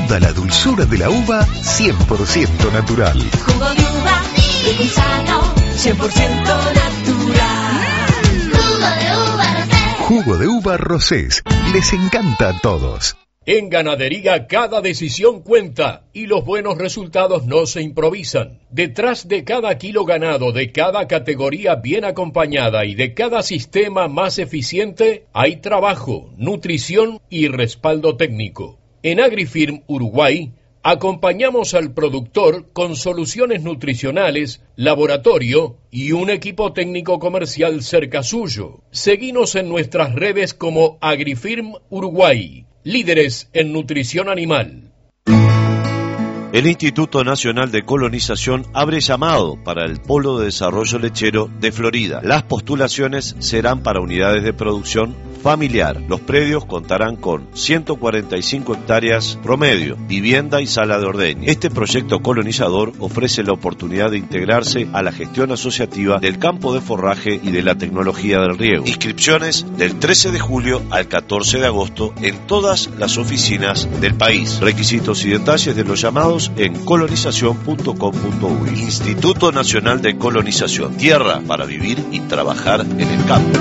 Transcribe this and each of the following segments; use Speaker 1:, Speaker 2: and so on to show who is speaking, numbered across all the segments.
Speaker 1: toda la dulzura de la uva 100% natural.
Speaker 2: Jugo de uva, rico y sano, 100% natural.
Speaker 1: Jugo de uva Rosés. Les encanta a todos.
Speaker 3: En ganadería cada decisión cuenta y los buenos resultados no se improvisan. Detrás de cada kilo ganado, de cada categoría bien acompañada y de cada sistema más eficiente, hay trabajo, nutrición y respaldo técnico. En AgriFirm Uruguay, acompañamos al productor con soluciones nutricionales, laboratorio y un equipo técnico comercial cerca suyo. Seguinos en nuestras redes como AgriFirm Uruguay. Líderes en nutrición animal.
Speaker 4: El Instituto Nacional de Colonización abre llamado para el Polo de Desarrollo Lechero de Florida. Las postulaciones serán para unidades de producción familiar. Los predios contarán con 145 hectáreas promedio, vivienda y sala de ordeño. Este proyecto colonizador ofrece la oportunidad de integrarse a la gestión asociativa del campo de forraje y de la tecnología del riego. Inscripciones del 13 de julio al 14 de agosto en todas las oficinas del país. Requisitos y detalles de los llamados en colonización.com.uy. Instituto Nacional de Colonización. Tierra para vivir y trabajar en el campo.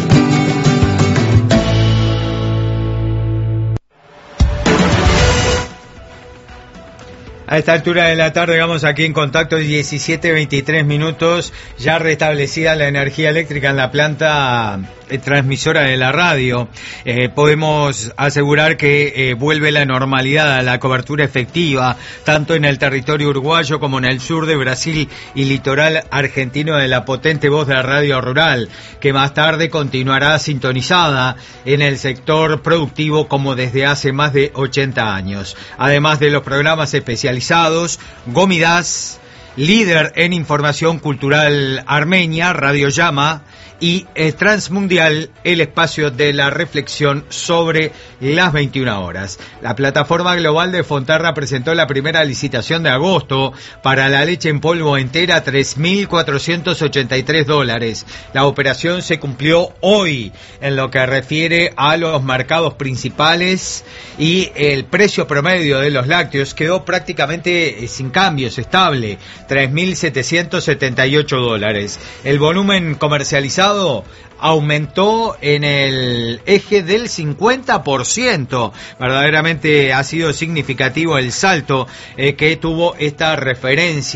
Speaker 5: A esta altura de la tarde vamos aquí en contacto 17:23 minutos, ya restablecida la energía eléctrica en la planta transmisora de la radio. Podemos asegurar que vuelve la normalidad, la cobertura efectiva, tanto en el territorio uruguayo como en el sur de Brasil y litoral argentino, de la potente voz de la radio rural, que más tarde continuará sintonizada en el sector productivo como desde hace más de 80 años. Además de los programas especializados, Gomidas, líder en información cultural armenia, Radio Llama, y Transmundial, el espacio de la reflexión sobre las 21 horas. La plataforma global de Fonterra presentó la primera licitación de agosto para la leche en polvo entera, $3.483. La operación se cumplió hoy en lo que refiere a los mercados principales y el precio promedio de los lácteos quedó prácticamente sin cambios, estable, $3.778. El volumen comercializado aumentó en el eje del 50%. Verdaderamente ha sido significativo el salto que tuvo esta referencia.